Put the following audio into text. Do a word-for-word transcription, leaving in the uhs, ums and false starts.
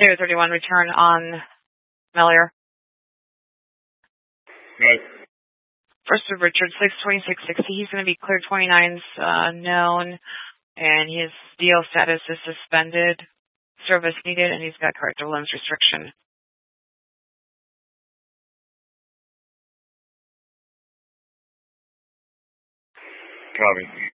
zero thirty-one, return on Melior. Right. First of Richard, six twenty-six sixty. He's going to be clear twenty-nines uh, known, and his D L status is suspended. Service needed, and he's got corrective limbs restriction. Copy.